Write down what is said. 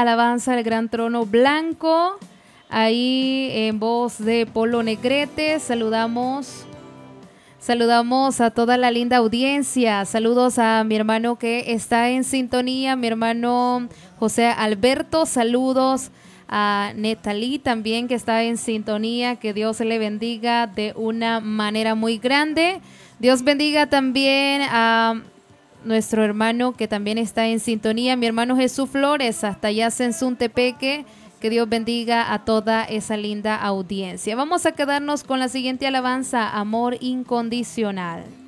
alabanza al gran trono blanco, ahí en voz de Polo Negrete. Saludamos a toda la linda audiencia. Saludos a mi hermano que está en sintonía, mi hermano José Alberto. Saludos a Netalí también, que está en sintonía. Que Dios le bendiga de una manera muy grande. Dios bendiga también a nuestro hermano que también está en sintonía, mi hermano Jesús Flores, hasta allá en Suntepeque. Que Dios bendiga a toda esa linda audiencia. Vamos a quedarnos con la siguiente alabanza, Amor Incondicional.